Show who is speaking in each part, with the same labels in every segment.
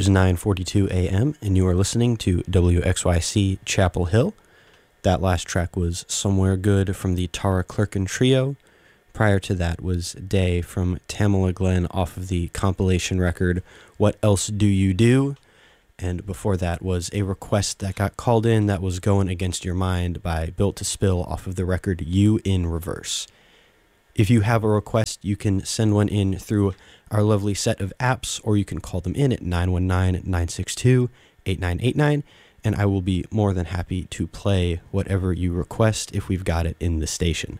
Speaker 1: is 9:42 a.m., and you are listening to WXYC Chapel Hill. That last track was Somewhere Good from the Tara Clerkin Trio. Prior to that was Day from Tamala Glenn off of the compilation record What Else Do You Do? And before that was a request that got called in that was Going Against Your Mind by Built to Spill off of the record You in Reverse. If you have a request, you can send one in through our lovely set of apps, or you can call them in at 919-962-8989, and I will be more than happy to play whatever you request if we've got it in the station.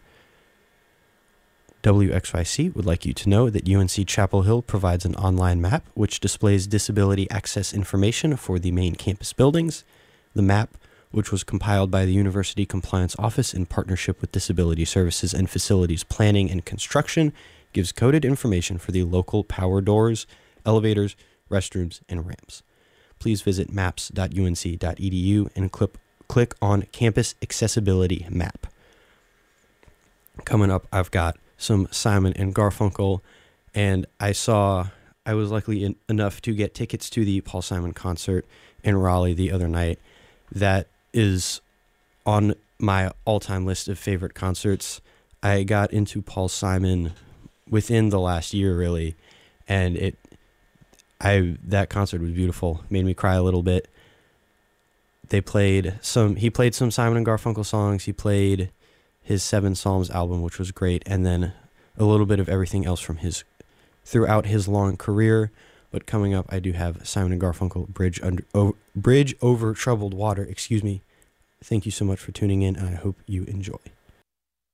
Speaker 1: WXYC would like you to know that UNC Chapel Hill provides an online map which displays disability access information for the main campus buildings. The map, which was compiled by the University Compliance Office in partnership with Disability Services and Facilities Planning and Construction, gives coded information for the local power doors, elevators, restrooms, and ramps. Please visit maps.unc.edu and click on Campus Accessibility Map. Coming up, I've got some Simon and Garfunkel, and I was lucky enough to get tickets to the Paul Simon concert in Raleigh the other night. That is on my all-time list of favorite concerts. I got into Paul Simon within the last year, really, and that concert was beautiful. Made me cry a little bit. He played some Simon and Garfunkel songs. He played his Seven Psalms album, which was great, and then a little bit of everything else from throughout his long career. But coming up, I do have Simon and Garfunkel, Bridge Over Troubled Water. Excuse me. Thank you so much for tuning in, and I hope you enjoy.